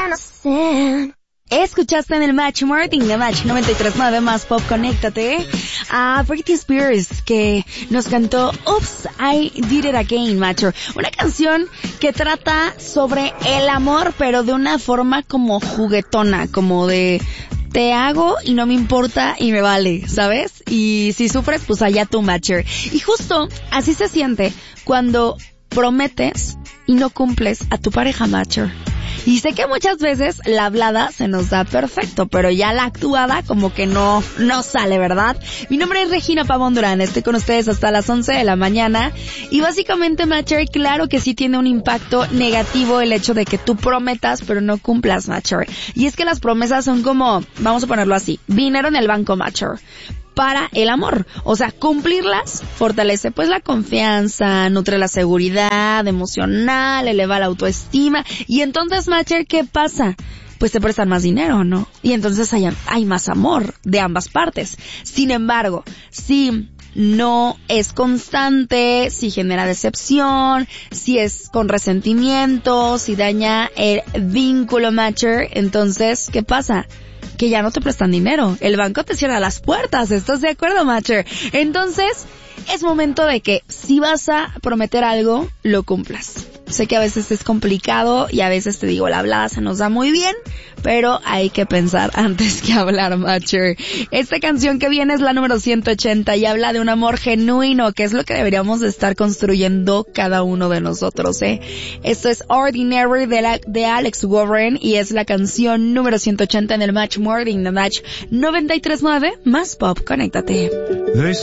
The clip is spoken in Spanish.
Escuchaste en el Match Morning de Match 93.9 Más Pop, conéctate a Britney Spears, que nos cantó Oops, I Did It Again, Matcher. Una canción que trata sobre el amor, pero de una forma como juguetona, como de te hago y no me importa y me vale, ¿sabes? Y si sufres, pues allá tu Matcher. Y justo así se siente cuando prometes y no cumples a tu pareja, Matcher. Y sé que muchas veces la hablada se nos da perfecto, pero ya la actuada como que no sale, ¿verdad? Mi nombre es Regina Pavón Durán, estoy con ustedes hasta las 11 de la mañana. Y básicamente, Matcher, claro que sí tiene un impacto negativo el hecho de que tú prometas pero no cumplas, Matcher. Y es que las promesas son como, vamos a ponerlo así, dinero en el banco, Matcher, para el amor. O sea, cumplirlas fortalece pues la confianza, nutre la seguridad emocional, eleva la autoestima. Y entonces, Matcher, ¿qué pasa? Pues te prestan más dinero, ¿no? Y entonces hay más amor de ambas partes. Sin embargo, si no es constante, si genera decepción, si es con resentimiento, si daña el vínculo, Matcher, entonces, ¿qué pasa? Que ya no te prestan dinero. El banco te cierra las puertas. ¿Estás de acuerdo, Matcher? Entonces, es momento de que si vas a prometer algo, lo cumplas. Sé que a veces es complicado y a veces te digo, la hablada se nos da muy bien, pero hay que pensar antes que hablar, Matcher. Esta canción que viene es la número 180 y habla de un amor genuino, que es lo que deberíamos de estar construyendo cada uno de nosotros, ¿eh? Esto es Ordinary de Alex Warren y es la canción número 180 en el Match Morning de Match 93.9 Más Pop. Conéctate.